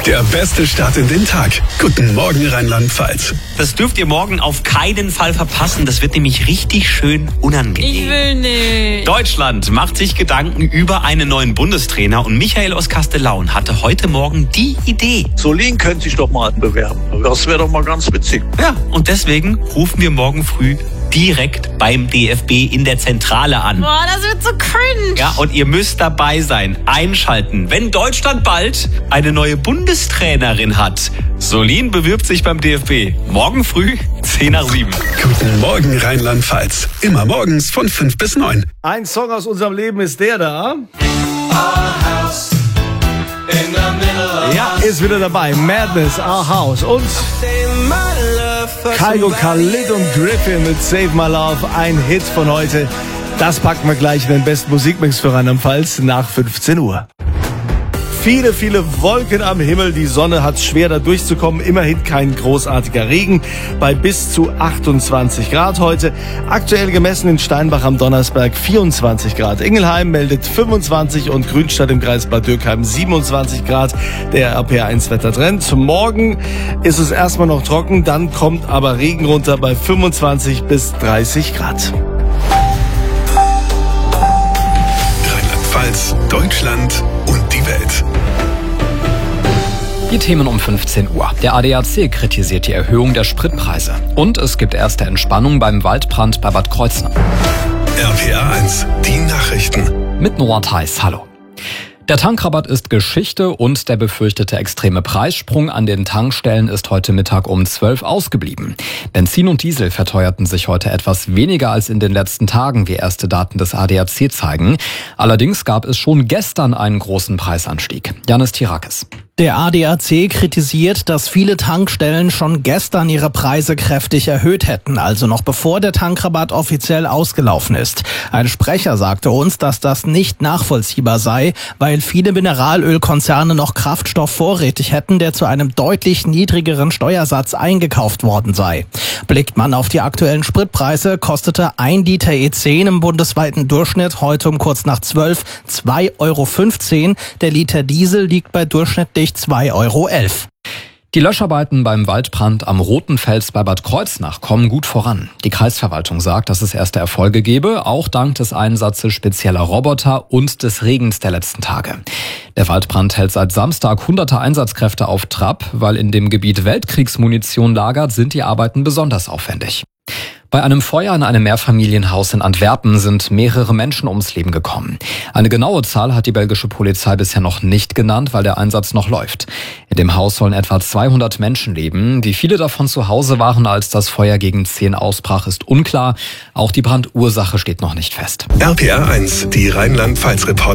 Der beste Start in den Tag. Guten Morgen Rheinland-Pfalz. Das dürft ihr morgen auf keinen Fall verpassen. Das wird nämlich richtig schön unangenehm. Ich will nicht. Deutschland macht sich Gedanken über einen neuen Bundestrainer und Michael aus Kastellaun hatte heute Morgen die Idee. Solin könnte sich doch mal bewerben. Das wäre doch mal ganz witzig. Ja, und deswegen rufen wir morgen früh direkt beim DFB in der Zentrale an. Boah, das wird so cringe. Ja, und ihr müsst dabei sein, einschalten, wenn Deutschland bald eine neue Bundestrainerin hat. Solin bewirbt sich beim DFB. Morgen früh, 6:50. Guten Morgen Rheinland-Pfalz. Immer morgens von 5 bis 9. Ein Song aus unserem Leben ist der da. Ja, ist wieder dabei. Madness, Our House. Und Kygo, Khalid und Griffin mit Save My Love. Ein Hit von heute. Das packen wir gleich in den besten Musikmix für Rheinland-Pfalz nach 15 Uhr. Viele, viele Wolken am Himmel. Die Sonne hat schwer da durchzukommen. Immerhin kein großartiger Regen bei bis zu 28 Grad heute. Aktuell gemessen in Steinbach am Donnersberg 24 Grad. Ingelheim meldet 25 und Grünstadt im Kreis Bad Dürkheim 27 Grad. Der RPR1-Wettertrend. Morgen ist es erstmal noch trocken, dann kommt aber Regen runter bei 25 bis 30 Grad. Rheinland-Pfalz, Deutschland und die Welt. Die Themen um 15 Uhr. Der ADAC kritisiert die Erhöhung der Spritpreise. Und es gibt erste Entspannung beim Waldbrand bei Bad Kreuznach. RPR1, die Nachrichten. Mit Noah Theis, hallo. Der Tankrabatt ist Geschichte und der befürchtete extreme Preissprung an den Tankstellen ist heute Mittag um 12 ausgeblieben. Benzin und Diesel verteuerten sich heute etwas weniger als in den letzten Tagen, wie erste Daten des ADAC zeigen. Allerdings gab es schon gestern einen großen Preisanstieg. Janis Tirakis. Der ADAC kritisiert, dass viele Tankstellen schon gestern ihre Preise kräftig erhöht hätten, also noch bevor der Tankrabatt offiziell ausgelaufen ist. Ein Sprecher sagte uns, dass das nicht nachvollziehbar sei, weil viele Mineralölkonzerne noch Kraftstoff vorrätig hätten, der zu einem deutlich niedrigeren Steuersatz eingekauft worden sei. Blickt man auf die aktuellen Spritpreise, kostete 1 Liter E10 im bundesweiten Durchschnitt heute um kurz nach 12 2,15 €. Der Liter Diesel liegt bei durchschnittlich 2,11 €. Die Löscharbeiten beim Waldbrand am Roten Fels bei Bad Kreuznach kommen gut voran. Die Kreisverwaltung sagt, dass es erste Erfolge gebe, auch dank des Einsatzes spezieller Roboter und des Regens der letzten Tage. Der Waldbrand hält seit Samstag hunderte Einsatzkräfte auf Trab, weil in dem Gebiet Weltkriegsmunition lagert, sind die Arbeiten besonders aufwendig. Bei einem Feuer in einem Mehrfamilienhaus in Antwerpen sind mehrere Menschen ums Leben gekommen. Eine genaue Zahl hat die belgische Polizei bisher noch nicht genannt, weil der Einsatz noch läuft. In dem Haus sollen etwa 200 Menschen leben. Wie viele davon zu Hause waren, als das Feuer gegen 10 ausbrach, ist unklar. Auch die Brandursache steht noch nicht fest. RPR1, die Rheinland-Pfalz-Reporter.